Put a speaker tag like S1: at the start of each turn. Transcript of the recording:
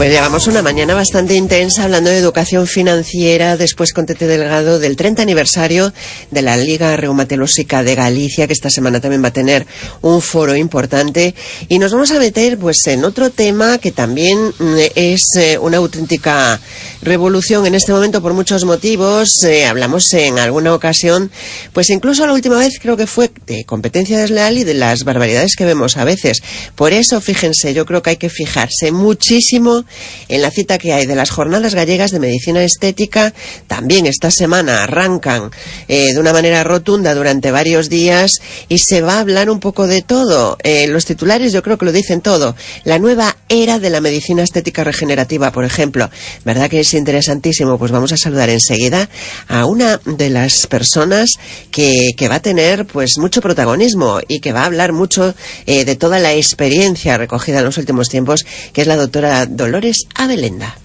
S1: Pues llevamos una mañana bastante intensa hablando de educación financiera, después con Tete Delgado del 30 aniversario de la Liga Reumatológica de Galicia, que esta semana también va a tener un foro importante, y nos vamos a meter pues en otro tema que también es una auténtica revolución en este momento por muchos motivos. Hablamos en alguna ocasión, pues incluso la última vez creo que fue de competencia desleal y de las barbaridades que vemos a veces. Por eso, fíjense, yo creo que hay que fijarse muchísimo en la cita que hay de las jornadas gallegas de medicina estética. También esta semana arrancan de una manera rotunda durante varios días y se va a hablar un poco de todo. Los titulares yo creo que lo dicen todo. La nueva era de la medicina estética regenerativa, por ejemplo. ¿Verdad que es interesantísimo? Pues vamos a saludar enseguida a una de las personas que va a tener pues mucho protagonismo y que va a hablar mucho de toda la experiencia recogida en los últimos tiempos, que es la doctora Dolores Abelenda.